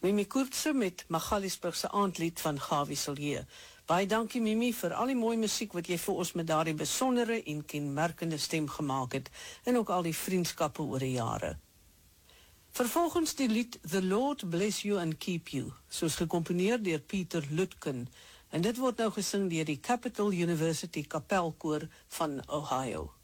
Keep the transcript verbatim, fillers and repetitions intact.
Mimi Koortse met Magaliesburg se aandlied van Gawie Silje. Baie dankie Mimi vir al die mooi musiek wat jy vir ons met daardie besondere en kenmerkende stem gemaak het en ook al die vriendskappe oor die jare. Vervolgens die lied The Lord Bless You and Keep You, soos gecomponeer deur Peter Lutken, en dit word nou gesing deur die Capital University Kapelkoor van Ohio.